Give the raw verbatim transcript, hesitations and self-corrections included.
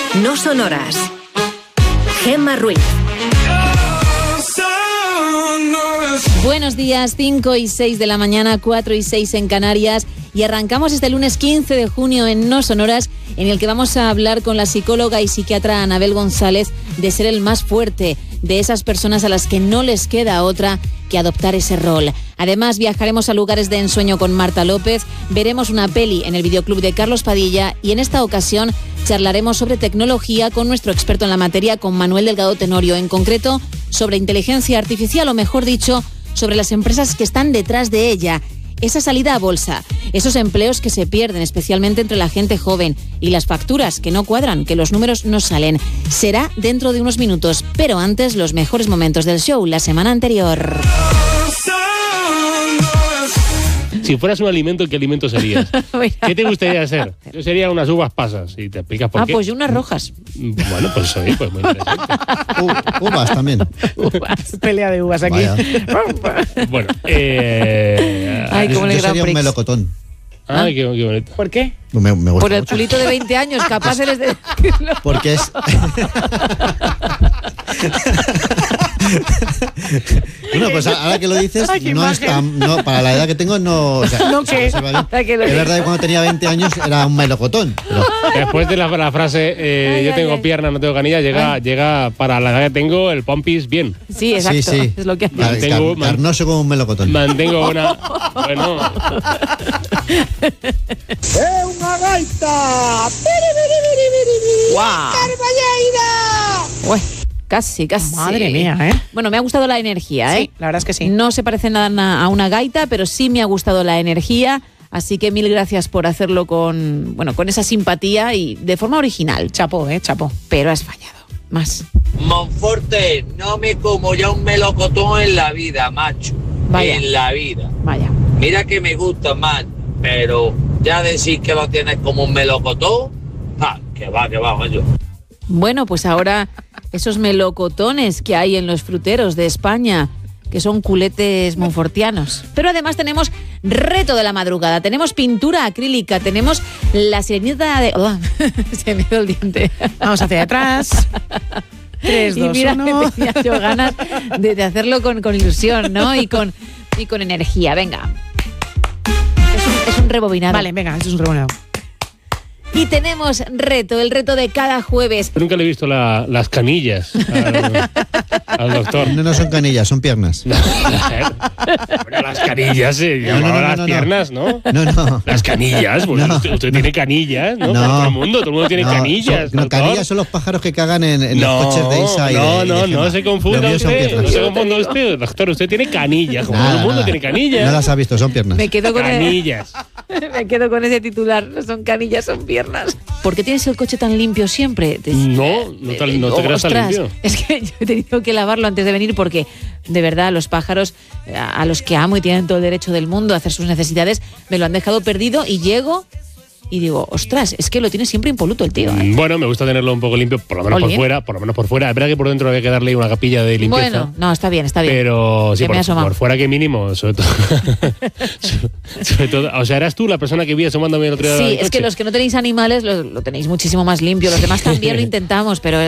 No son horas. Gemma Ruiz. Buenos días, cinco y seis de la mañana, cuatro y seis en Canarias, y arrancamos este lunes quince de junio en No Son Horas, en el que vamos a hablar con la psicóloga y psiquiatra Anabel González de ser el más fuerte, de esas personas a las que no les queda otra que adoptar ese rol. Además, viajaremos a lugares de ensueño con Marta López, veremos una peli en el videoclub de Carlos Padilla y en esta ocasión charlaremos sobre tecnología con nuestro experto en la materia, con Manuel Delgado Tenorio, en concreto sobre inteligencia artificial, o mejor dicho, sobre las empresas que están detrás de ella. Esa salida a bolsa, esos empleos que se pierden, especialmente entre la gente joven, y las facturas que no cuadran, que los números no salen. Será dentro de unos minutos, pero antes los mejores momentos del show la semana anterior. Si fueras un alimento, ¿qué alimento serías? ¿Qué te gustaría ser? Yo sería unas uvas pasas, y te explicas por ah, qué. Ah, pues yo unas rojas. Bueno, pues soy, pues muy interesante. U- uvas también. Uvas, pelea de uvas aquí. Bueno, eh... Ay, cómo yo le yo Grand sería un Prix. melocotón. Ay, qué, qué bonito. ¿Por qué? Me, me gusta Por el mucho. culito de veinte años, capaz eres de... Porque es... Bueno, pues ahora que lo dices, Ay, qué no es tan... No, para la edad que tengo, no... O sea, ¿No o sea, qué? se va bien. Ay, que lo Es digas. verdad que cuando tenía veinte años era un melocotón. Pero Después de la, la frase, eh, Ay, yo ay, tengo ay. piernas, no tengo canilla, llega, llega para la edad que tengo el pompis bien. Sí, exacto. sí, sí. Es lo que hace. Car- Mantengo- car- carnoso como un melocotón. Mantengo una... Bueno, ¡É unha gaita! ¡Guau! Ué, casi, casi. Madre mía, ¿eh? Bueno, me ha gustado la energía, ¿eh? Sí, la verdad es que sí. No se parece nada a una gaita, pero sí me ha gustado la energía. Así que mil gracias por hacerlo con, bueno, con esa simpatía y de forma original. Chapó, ¿eh? Chapó. Pero has fallado. Más. Monforte, no me como ya un melocotón en la vida, macho. Vaya. En la vida. Vaya. Mira que me gusta más, pero ya decir que lo tienes como un melocotón, ah, que va, que va, macho. Bueno, pues ahora esos melocotones que hay en los fruteros de España, que son culetes monfortianos. Pero además tenemos reto de la madrugada, tenemos pintura acrílica, tenemos la sirenita de... Oh, se me dio el diente. Vamos hacia atrás. Tres, Y dos, mira uno. que tenía yo ganas de, de hacerlo con, con ilusión, ¿no? Y con, y con energía. Venga. Es un, es un rebobinado. Vale, venga, eso es un reunión. Y tenemos reto, el reto de cada jueves. nunca le he visto la- las canillas al, al doctor. No, no son canillas, son piernas. Hombre, las canillas se No, llamaban no, no, las no, no. piernas, ¿no? No, no. Las canillas, pues No. usted, usted tiene canillas, ¿no? No. Como todo el mundo, todo el mundo tiene No, canillas. son- no, doctor. canillas son los pájaros que cagan en, en no, los coches de Isa y de, no, y de no, Gemma. no se Los confunda míos son usted, piernas. no se confunda usted, doctor, usted tiene canillas, como Nada, todo el mundo nada. tiene canillas. No las ha visto, son piernas. Me quedo con el, Canillas. me quedo con ese titular. No son canillas, son piernas. ¿Por qué tienes el coche tan limpio siempre? Te- No, no te, no te creas tan Ostras, limpio. es que yo he tenido que lavarlo antes de venir porque, de verdad, los pájaros, a a los que amo y tienen todo el derecho del mundo a hacer sus necesidades, me lo han dejado perdido y llego y digo, ostras, es que lo tiene siempre impoluto el tío, ¿eh? Mm, Bueno, me gusta tenerlo un poco limpio, por lo menos por Olín. fuera, por lo menos por fuera. Es verdad que por dentro había que darle una capilla de limpieza. Bueno, no, está bien, está bien. Pero sí, Que me he por, asomado. por fuera que mínimo, sobre todo. sobre todo. O sea, eras tú la persona que vi asomándome el otro día. Sí, del es que coche. los que no tenéis animales lo, lo tenéis muchísimo más limpio. Los demás también lo intentamos, pero